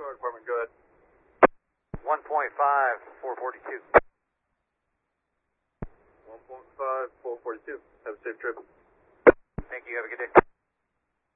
Fire Department, go ahead. 1.5, 442. 1.5, 442. Have a safe trip. Thank you. Have a good day.